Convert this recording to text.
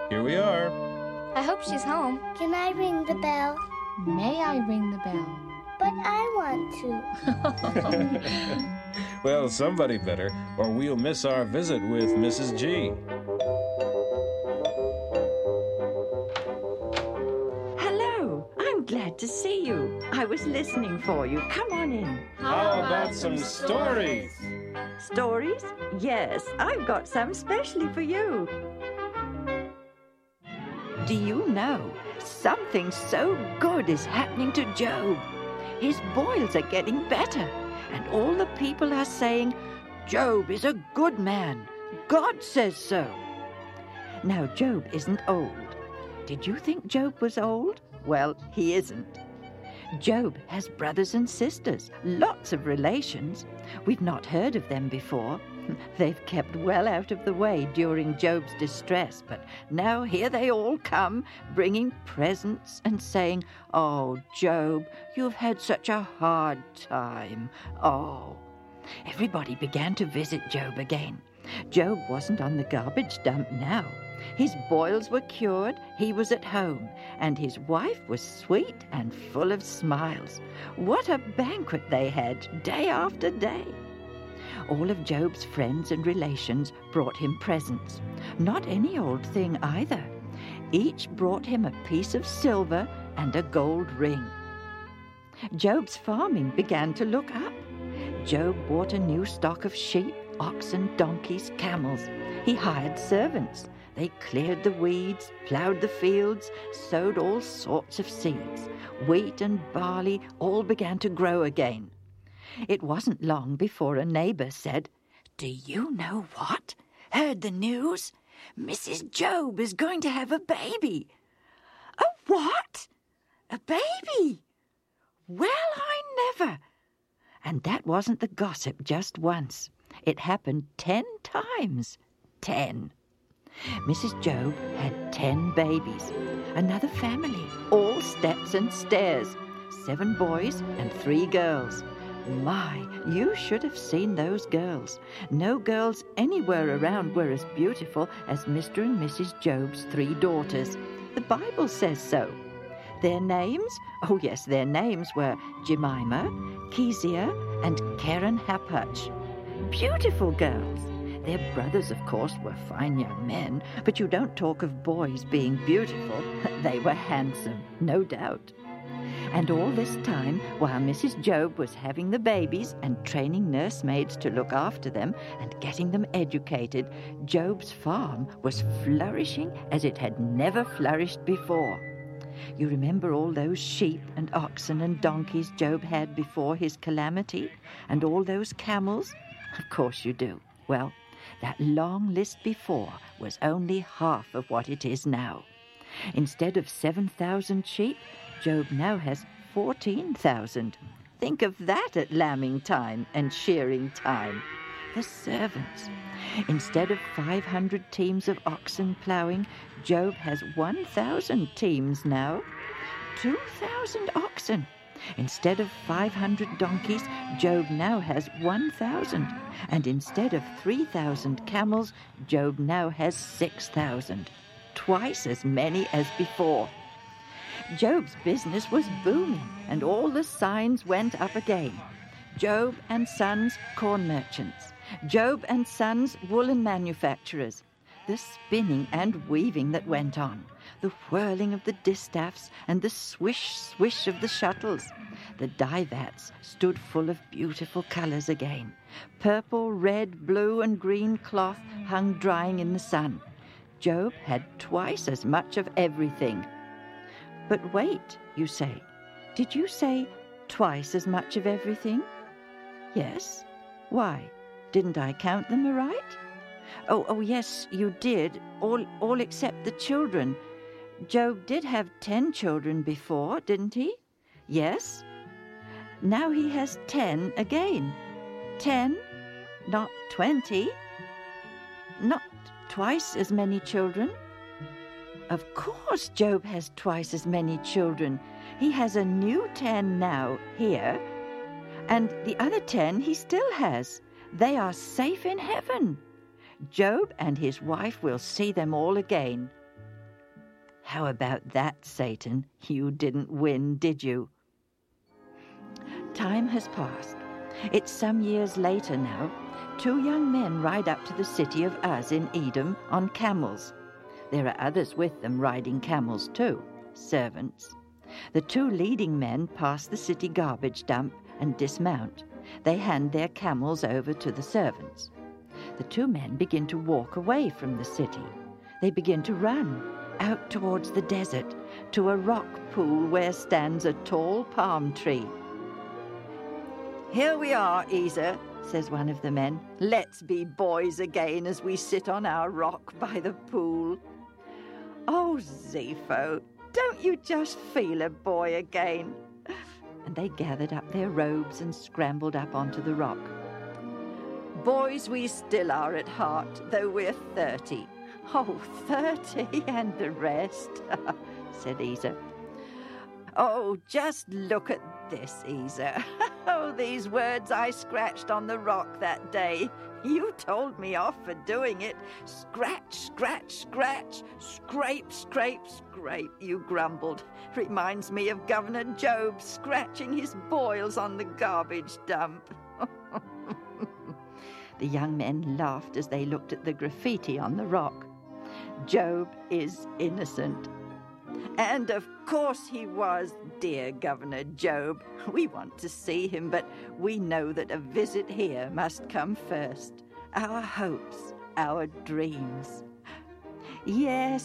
Here we are. I hope she's home. Can I ring the bell? May I ring the bell? But I want to. Well, somebody better, or we'll miss our visit with Mrs. G. Hello, I'm glad to see you. I was listening for you. Come on in. How about some stories? Stories? Yes, I've got some specially for you. Do you know, something so good is happening to Job. His boils are getting better, and all the people are saying, Job is a good man. God says so. Now, Job isn't old. Did you think Job was old? Well, he isn't. Job has brothers and sisters, lots of relations. We've not heard of them before. They've kept well out of the way during Job's distress, but now here they all come, bringing presents and saying, Oh, Job, you've had such a hard time. Oh. Everybody began to visit Job again. Job wasn't on the garbage dump now. His boils were cured, he was at home, and his wife was sweet and full of smiles. What a banquet they had, day after day. All of Job's friends and relations brought him presents. Not any old thing either. Each brought him a piece of silver and a gold ring. Job's farming began to look up. Job bought a new stock of sheep, oxen, donkeys, camels. He hired servants. They cleared the weeds, ploughed the fields, sowed all sorts of seeds. Wheat and barley all began to grow again. It wasn't long before a neighbour said, Do you know what? Heard the news? Mrs. Job is going to have a baby. A what? A baby? Well, I never. And that wasn't the gossip just once. It happened 10 times. 10. Mrs. Job had 10 babies. Another family, all steps and stairs. 7 boys and 3 girls. My, you should have seen those girls. No girls anywhere around were as beautiful as Mr. and Mrs. Job's 3 daughters. The Bible says so. Their names? Oh yes, their names were Jemimah, Kezia, and Keren Happuch. Beautiful girls. Their brothers, of course, were fine young men, but you don't talk of boys being beautiful. They were handsome, no doubt. And all this time, while Mrs. Job was having the babies and training nursemaids to look after them and getting them educated, Job's farm was flourishing as it had never flourished before. You remember all those sheep and oxen and donkeys Job had before his calamity? And all those camels? Of course you do. Well, that long list before was only half of what it is now. Instead of 7,000 sheep, Job now has 14,000. Think of that at lambing time and shearing time. The servants. Instead of 500 teams of oxen ploughing, Job has 1,000 teams now. 2,000 oxen. Instead of 500 donkeys, Job now has 1,000. And instead of 3,000 camels, Job now has 6,000. Twice as many as before. Job's business was booming, and all the signs went up again. Job and Sons, corn merchants. Job and Sons, woolen manufacturers. The spinning and weaving that went on. The whirling of the distaffs and the swish-swish of the shuttles. The dye vats stood full of beautiful colours again. Purple, red, blue and green cloth hung drying in the sun. Job had twice as much of everything. But wait, you say. Did you say twice as much of everything? Yes. Why? Didn't I count them aright? Oh, yes, you did. All except the children. Job did have 10 children before, didn't he? Yes. Now he has 10 again. 10, not 20. Not twice as many children. Of course Job has twice as many children. He has a new 10 now here, and the other 10 he still has. They are safe in heaven. Job and his wife will see them all again. How about that, Satan? You didn't win, did you? Time has passed. It's some years later now. 2 young men ride up to the city of Uz in Edom on camels. There are others with them riding camels too, servants. The 2 leading men pass the city garbage dump and dismount. They hand their camels over to the servants. The 2 men begin to walk away from the city. They begin to run out towards the desert to a rock pool where stands a tall palm tree. "Here we are, Ezer," says one of the men. "Let's be boys again as we sit on our rock by the pool." "Oh, Zepho, don't you just feel a boy again?" And they gathered up their robes and scrambled up onto the rock. "Boys we still are at heart, though we're 30. "Oh, 30 and the rest," said Ezer. "Oh, just look at this, Ezer. Oh, these words I scratched on the rock that day. You told me off for doing it. Scratch, scratch, scratch, scrape, scrape, scrape, you grumbled. Reminds me of Governor Job scratching his boils on the garbage dump." The young men laughed as they looked at the graffiti on the rock. Job is innocent. And of course he was, dear Governor Job. We want to see him, but we know that a visit here must come first. Our hopes, our dreams. Yes,